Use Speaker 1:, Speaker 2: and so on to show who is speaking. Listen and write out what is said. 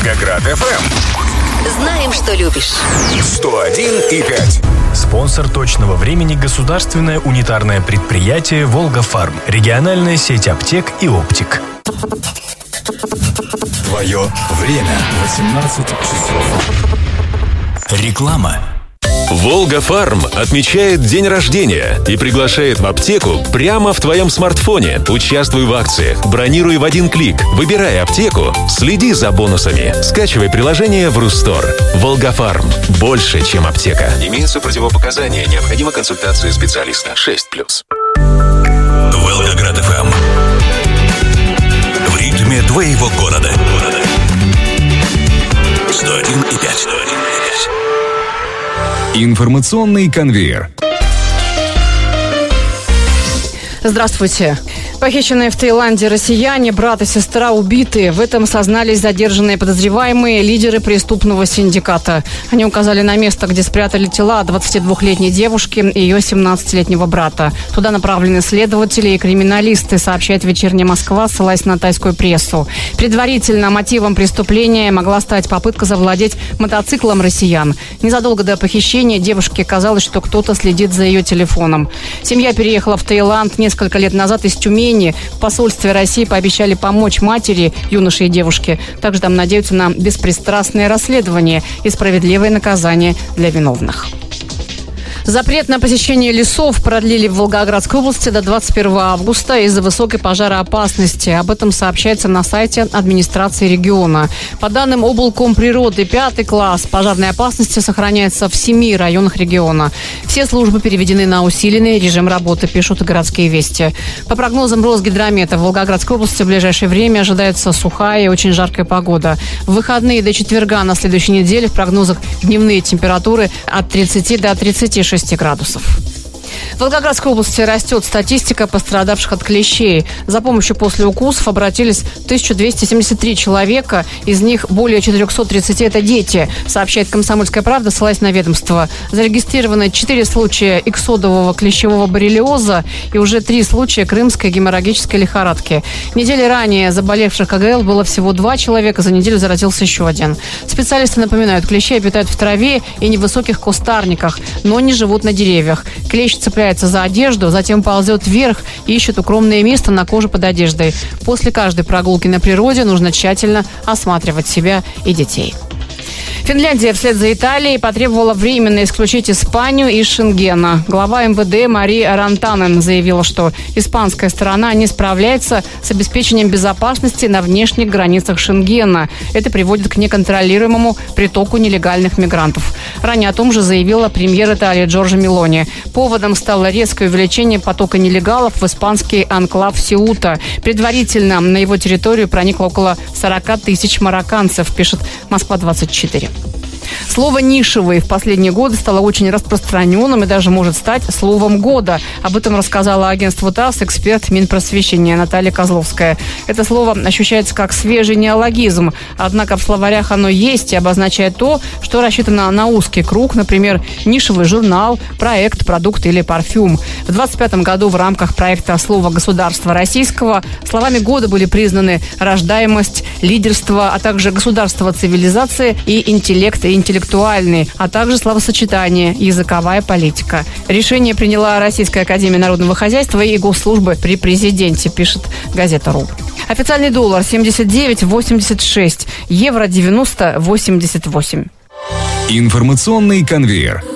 Speaker 1: Волгоград FM.
Speaker 2: Знаем, что любишь.
Speaker 1: 101,5.
Speaker 3: Спонсор точного времени – государственное унитарное предприятие «Волгафарм». Региональная сеть аптек и оптик.
Speaker 1: Твое время. 18 часов.
Speaker 3: Реклама.
Speaker 4: «Волгафарм» отмечает день рождения и приглашает в аптеку прямо в твоем смартфоне. Участвуй в акциях, бронируй в один клик, выбирай аптеку, следи за бонусами. Скачивай приложение в Рустор. «Волгафарм» – больше, чем аптека. Имеются противопоказания, необходима консультация специалиста. 6+.
Speaker 1: Волгоград FM. В ритме твоего города. 101,5.
Speaker 5: Информационный конвейер.
Speaker 6: Здравствуйте. Похищенные в Таиланде россияне, брат и сестра убиты. В этом сознались задержанные подозреваемые, лидеры преступного синдиката. Они указали на место, где спрятали тела 22-летней девушки и ее 17-летнего брата. Туда направлены следователи и криминалисты, сообщает «Вечерняя Москва», ссылаясь на тайскую прессу. Предварительно мотивом преступления могла стать попытка завладеть мотоциклом россиян. Незадолго до похищения девушке казалось, что кто-то следит за ее телефоном. Семья переехала в Таиланд несколько лет назад из Тюмени. В посольстве России пообещали помочь матери, юноши и девушке. Также там надеются на беспристрастное расследование и справедливое наказание для виновных. Запрет на посещение лесов продлили в Волгоградской области до 21 августа из-за высокой пожароопасности. Об этом сообщается на сайте администрации региона. По данным облкомприроды, 5 класс пожарной опасности сохраняется в 7 районах региона. Все службы переведены на усиленный режим работы, пишут городские вести. По прогнозам Росгидромета, в Волгоградской области в ближайшее время ожидается сухая и очень жаркая погода. В выходные до четверга на следующей неделе в прогнозах дневные температуры от 30 до 36 градусов. В Волгоградской области растет статистика пострадавших от клещей. За помощью после укусов обратились 1273 человека. Из них более 430 – это дети, сообщает «Комсомольская правда», ссылаясь на ведомство. Зарегистрированы 4 случая иксодового клещевого боррелиоза и уже 3 случая крымской геморрагической лихорадки. Недели ранее заболевших КГЛ было всего 2 человека, за неделю заразился еще 1. Специалисты напоминают, клещи обитают в траве и невысоких кустарниках, но не живут на деревьях. Клещ цепляется за одежду, затем ползет вверх и ищет укромное место на коже под одеждой. После каждой прогулки на природе нужно тщательно осматривать себя и детей. Финляндия вслед за Италией потребовала временно исключить Испанию из Шенгена. Глава МВД Мария Рантанен заявила, что испанская сторона не справляется с обеспечением безопасности на внешних границах Шенгена. Это приводит к неконтролируемому притоку нелегальных мигрантов. Ранее о том же заявила премьер Италии Джорджа Мелони. Поводом стало резкое увеличение потока нелегалов в испанский анклав Сеута. Предварительно на его территорию проникло около 40 тысяч марокканцев, пишет Москва-24. Слово «нишевый» в последние годы стало очень распространенным и даже может стать словом года. Об этом рассказала агентству ТАСС эксперт Минпросвещения Наталья Козловская. Это слово ощущается как свежий неологизм, однако в словарях оно есть и обозначает то, что рассчитано на узкий круг, например, нишевый журнал, проект, продукт или парфюм. В 2025 году в рамках проекта «Слово государства российского» словами года были признаны рождаемость, лидерство, а также государство цивилизации и интеллект и интеллектуальный, а также словосочетание, языковая политика. Решение приняла Российская академия народного хозяйства и госслужбы при президенте, пишет газета.ру. Официальный доллар 79,86, евро 90,88.
Speaker 5: Информационный конвейер.